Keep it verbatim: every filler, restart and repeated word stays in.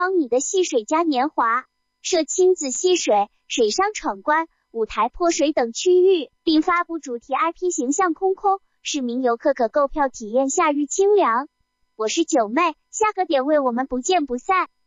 帮你的戏水嘉年华，设亲子戏水、水上闯关、舞台泼水等区域，并发布主题 I P 形象空空，市民游客可购票体验夏日清凉。我是九妹，下个点位我们不见不散。